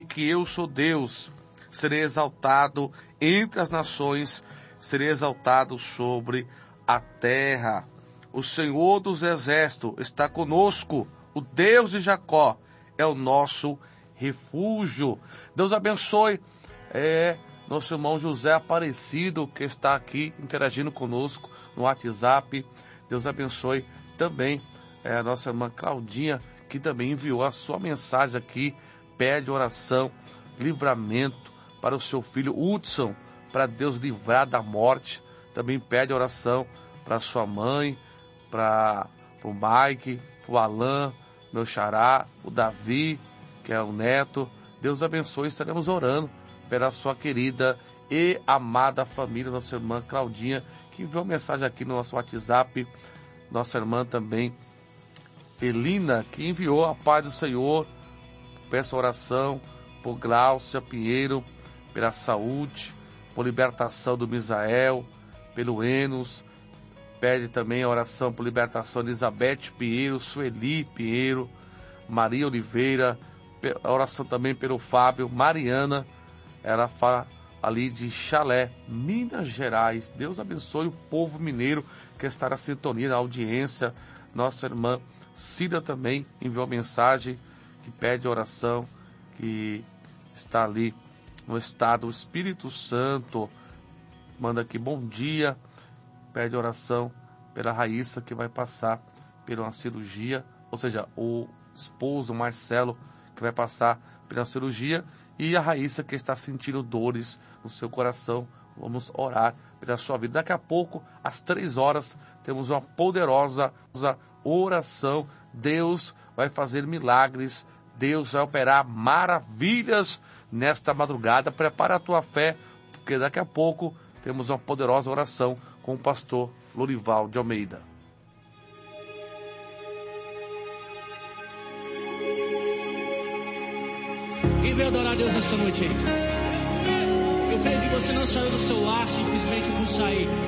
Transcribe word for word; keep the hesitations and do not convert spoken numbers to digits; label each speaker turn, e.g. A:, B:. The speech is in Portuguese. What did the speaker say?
A: que eu sou Deus, serei exaltado entre as nações, serei exaltado sobre a terra. O Senhor dos Exércitos está conosco, o Deus de Jacó é o nosso refúgio. Deus abençoe é, nosso irmão José Aparecido, que está aqui interagindo conosco no WhatsApp. Deus abençoe também é, a nossa irmã Claudinha, que também enviou a sua mensagem aqui, pede oração, livramento para o seu filho Hudson, para Deus livrar da morte. Também pede oração para sua mãe, para o Mike, para o Alan, meu xará, o Davi, que é o neto. Deus abençoe, estaremos orando pela sua querida e amada família, nossa irmã Claudinha, que enviou mensagem aqui no nosso WhatsApp. Nossa irmã também, Felina, que enviou a paz do Senhor. Peço oração por Gláucia Pinheiro, pela saúde, por libertação do Misael, pelo Enos. Pede também a oração por libertação de Elizabeth Pinheiro, Sueli Pinheiro, Maria Oliveira. A oração também pelo Fábio, Mariana. Ela fala ali de Chalé, Minas Gerais. Deus abençoe o povo mineiro que está na sintonia, na audiência. Nossa irmã Cida também enviou mensagem que pede oração, que está ali no estado. O Espírito Santo manda aqui bom dia, pede oração pela Raíssa, que vai passar por uma cirurgia, ou seja, o esposo Marcelo, que vai passar pela cirurgia, e a Raíssa, que está sentindo dores no seu coração. Vamos orar pela sua vida. Daqui a pouco, às três horas, temos uma poderosa oração. Deus vai fazer milagres, Deus vai operar maravilhas nesta madrugada. Prepara a tua fé, porque daqui a pouco temos uma poderosa oração com o pastor Lorival de Almeida.
B: Quem veio adorar a Deus nessa noite aí? Eu creio que você não saiu do seu lar simplesmente por sair.